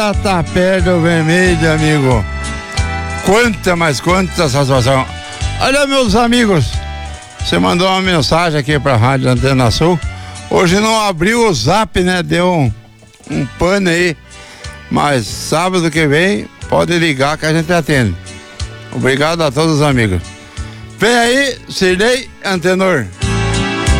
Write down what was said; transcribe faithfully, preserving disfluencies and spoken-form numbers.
Tá perto do vermelho, amigo. Quanta, mas quanta satisfação. Olha, meus amigos, você mandou uma mensagem aqui pra Rádio Antena Sul. Hoje não abriu o zap, né? Deu um, um pane aí. Mas sábado que vem, pode ligar que a gente atende. Obrigado a todos os amigos. Vem aí, Cirlei Antenor.